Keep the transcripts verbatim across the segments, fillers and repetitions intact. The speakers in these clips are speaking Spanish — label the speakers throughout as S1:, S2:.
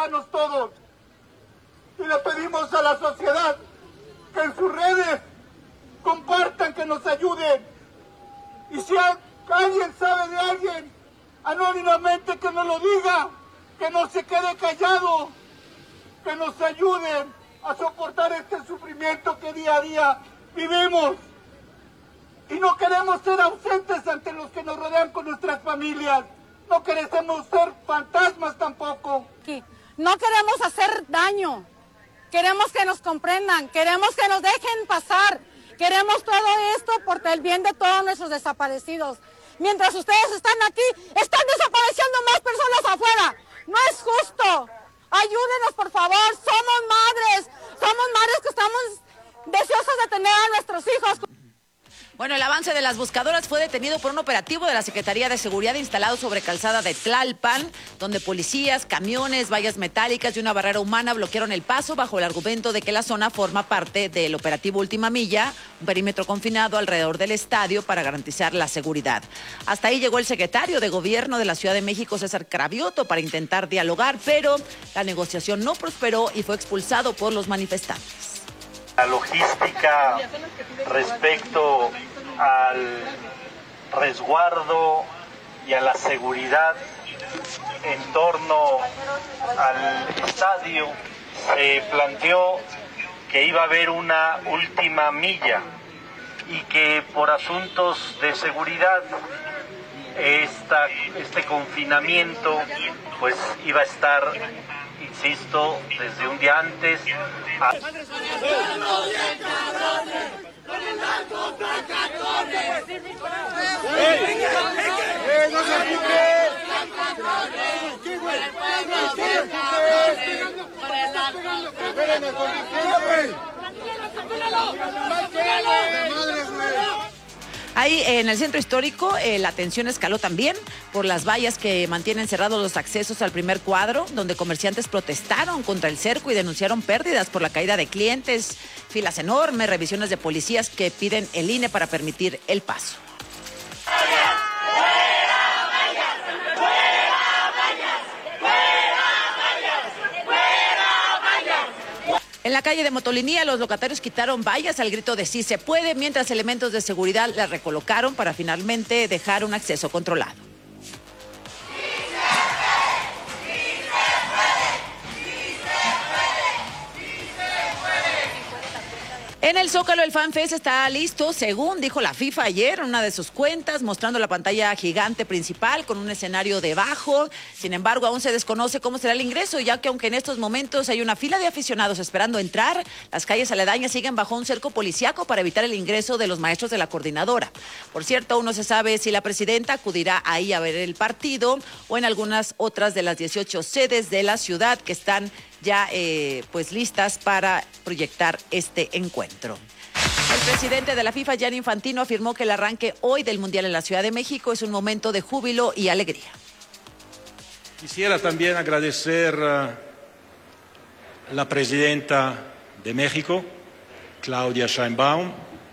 S1: ciudadanos todos. Y le pedimos a la sociedad que en sus redes compartan, que nos ayuden. Y si alguien sabe de alguien, anónimamente que nos lo diga, que no se quede callado, que nos ayuden a soportar este sufrimiento que día a día vivimos. Y no queremos ser ausentes ante los que nos rodean con nuestras familias. No queremos ser fantasmas tampoco.
S2: No queremos hacer daño. Queremos que nos comprendan. Queremos que nos dejen pasar. Queremos todo esto por el bien de todos nuestros desaparecidos. Mientras ustedes están aquí, están desapareciendo más personas afuera. No es justo. Ayúdenos, por favor. Somos madres. Somos madres que estamos deseosas de tener a nuestros hijos.
S3: Bueno, el avance de las buscadoras fue detenido por un operativo de la Secretaría de Seguridad instalado sobre calzada de Tlalpan, donde policías, camiones, vallas metálicas y una barrera humana bloquearon el paso bajo el argumento de que la zona forma parte del operativo Última Milla, un perímetro confinado alrededor del estadio para garantizar la seguridad. Hasta ahí llegó el secretario de Gobierno de la Ciudad de México, César Cravioto, para intentar dialogar, pero la negociación no prosperó y fue expulsado por los manifestantes.
S4: La logística respecto al resguardo y a la seguridad en torno al estadio, se planteó que iba a haber una última milla y que por asuntos de seguridad esta, este confinamiento pues iba a estar, insisto, desde un día antes. A...
S3: Ahí en el centro histórico eh, la tensión escaló también por las vallas que mantienen cerrados los accesos al primer cuadro, donde comerciantes protestaron contra el cerco y denunciaron pérdidas por la caída de clientes, filas enormes, revisiones de policías que piden el I N E para permitir el paso. En la calle de Motolinía, los locatarios quitaron vallas al grito de sí se puede, mientras elementos de seguridad las recolocaron para finalmente dejar un acceso controlado. En el Zócalo, el FanFest está listo, según dijo la FIFA ayer en una de sus cuentas, mostrando la pantalla gigante principal con un escenario debajo. Sin embargo, aún se desconoce cómo será el ingreso, ya que aunque en estos momentos hay una fila de aficionados esperando entrar, las calles aledañas siguen bajo un cerco policiaco para evitar el ingreso de los maestros de la coordinadora. Por cierto, aún no se sabe si la presidenta acudirá ahí a ver el partido o en algunas otras de las dieciocho sedes de la ciudad que están ya eh, pues listas para proyectar este encuentro. El presidente de la FIFA, Gianni Infantino, afirmó que el arranque hoy del Mundial en la Ciudad de México es un momento de júbilo y alegría.
S5: Quisiera también agradecer a la presidenta de México, Claudia Sheinbaum,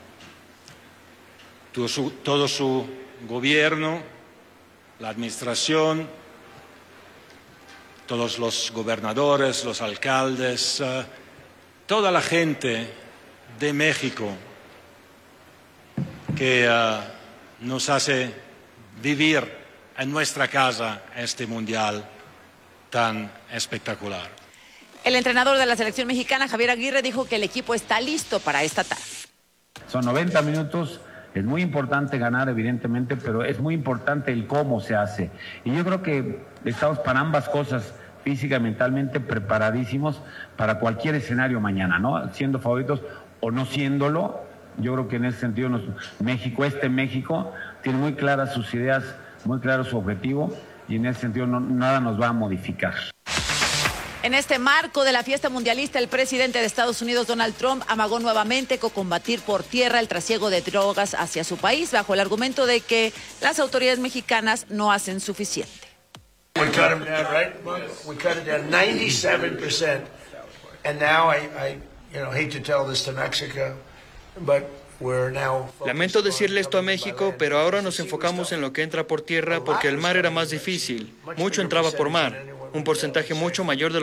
S5: todo su, todo su gobierno, la administración, todos los gobernadores, los alcaldes, uh, toda la gente de México que uh, nos hace vivir en nuestra casa este mundial tan espectacular.
S3: El entrenador de la selección mexicana, Javier Aguirre, dijo que el equipo está listo para esta tarde.
S6: Son noventa minutos. Es muy importante ganar, evidentemente, pero es muy importante el cómo se hace. Y yo creo que estamos para ambas cosas, física y mentalmente preparadísimos para cualquier escenario mañana, ¿no? Siendo favoritos o no siéndolo. Yo creo que en ese sentido nos, México, este México, tiene muy claras sus ideas, muy claro su objetivo, y en ese sentido no, nada nos va a modificar.
S3: En este marco de la fiesta mundialista, el presidente de Estados Unidos, Donald Trump, amagó nuevamente con combatir por tierra el trasiego de drogas hacia su país, bajo el argumento de que las autoridades mexicanas no hacen suficiente.
S7: We cut them down, right? We cut it down ninety-seven percent. And now I, I, you know, hate to tell this to Mexico, but we're now...
S8: Lamento decirle esto a México, pero ahora nos enfocamos en lo que entra por tierra porque el mar era más difícil. Mucho entraba por mar, un porcentaje mucho mayor de